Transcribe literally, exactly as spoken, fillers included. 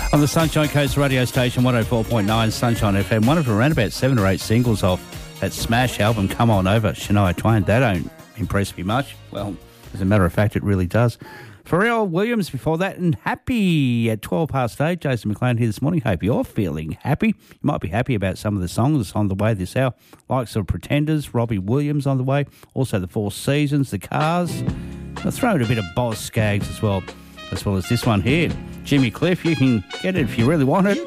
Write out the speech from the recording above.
On the Sunshine Coast radio station, one oh four point nine Sunshine F M, one of around about seven or eight singles off that smash album, Come On Over, Shania Twain. That don't impress me much. Well, as a matter of fact, it really does. Pharrell Williams before that, and Happy at twelve past eight. Jason McLean here this morning. Hope you're feeling happy. You might be happy about some of the songs on the way this hour, like some Pretenders, Robbie Williams on the way, also the Four Seasons, the Cars. I'll throw in a bit of Boz Scaggs as well, as well as this one here. Jimmy Cliff, you can get it if you really want it.